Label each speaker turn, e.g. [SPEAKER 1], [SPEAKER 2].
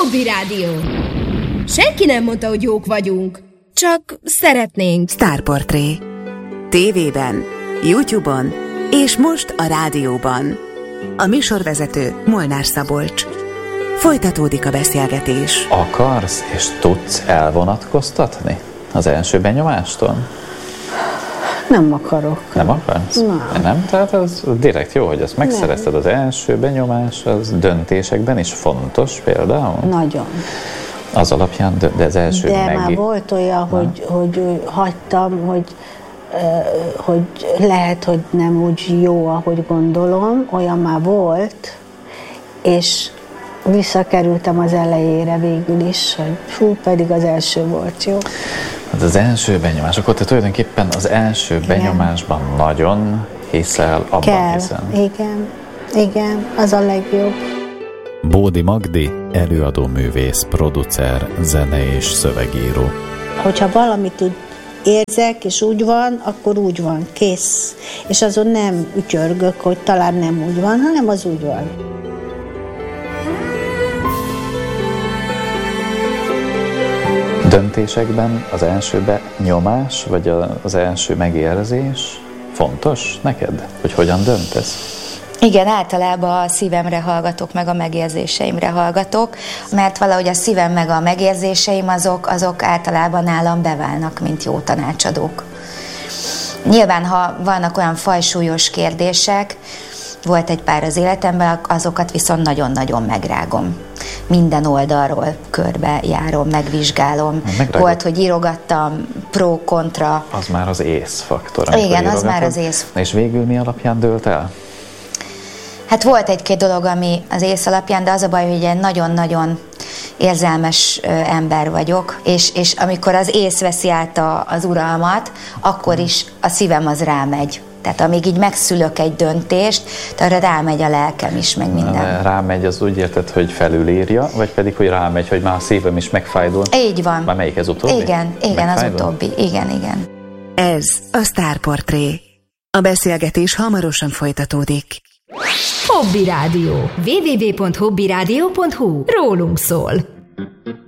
[SPEAKER 1] Hobby Rádió. Senki nem mondta, hogy jók vagyunk. Csak szeretnénk.
[SPEAKER 2] Sztárportré. TV-ben, YouTube-on és most a rádióban. A műsorvezető Molnár Szabolcs. Folytatódik a beszélgetés.
[SPEAKER 3] Akarsz és tudsz elvonatkoztatni az első benyomástól?
[SPEAKER 4] Nem akarok.
[SPEAKER 3] Nem akarsz? Nem? Tehát az direkt jó, hogy ezt megszerezted. Az első benyomás, az döntésekben is fontos például?
[SPEAKER 4] Nagyon.
[SPEAKER 3] Az alapján, de az első
[SPEAKER 4] de már volt olyan, hogy hagytam, hogy lehet, hogy nem úgy jó, ahogy gondolom, olyan már volt, és visszakerültem az elejére végül is, hogy pedig az első volt jó.
[SPEAKER 3] Hát az első benyomás, akkor te tulajdonképpen az első benyomásban nagyon hiszel, abban hiszel.
[SPEAKER 4] Igen, az a legjobb.
[SPEAKER 5] Bódi Magdi, előadóművész, producer, zene és szövegíró.
[SPEAKER 4] Hogyha valamit úgy érzek, és úgy van, akkor úgy van, kész. És azon nem ütyörgök, hogy talán nem úgy van, hanem az úgy van.
[SPEAKER 3] Döntésekben az első benyomás, vagy az első megérzés fontos neked? Hogy hogyan döntesz?
[SPEAKER 6] Igen, általában a szívemre hallgatok, meg a megérzéseimre hallgatok, mert valahogy a szívem meg a megérzéseim azok általában nálam beválnak, mint jó tanácsadók. Nyilván, ha vannak olyan fajsúlyos kérdések, volt egy pár az életemben, azokat viszont nagyon-nagyon megrágom. Minden oldalról körbe járom, megvizsgálom. Volt, hogy írogattam pro, kontra.
[SPEAKER 3] Az már az észfaktor.
[SPEAKER 6] Igen, az már az ész.
[SPEAKER 3] És végül mi alapján dőlt el?
[SPEAKER 6] Hát volt egy-két dolog, ami az ész alapján, de az a baj, hogy egy nagyon-nagyon érzelmes ember vagyok, és amikor az ész veszi át az uralmat, akkor is a szívem az rámegy. Tehát amíg így megszülök egy döntést, arra rámegy a lelkem is, meg minden.
[SPEAKER 3] Rámegy, az úgy érted, hogy felülírja, vagy pedig, hogy rámegy, hogy már a szívem is megfájdul?
[SPEAKER 6] Így van.
[SPEAKER 3] Már melyik ez utóbbi?
[SPEAKER 6] Igen, az utóbbi. Igen.
[SPEAKER 2] Ez a Sztárportré. A beszélgetés hamarosan folytatódik.
[SPEAKER 1] Hobby Rádió. www.hobbyradio.hu. Rólunk szól.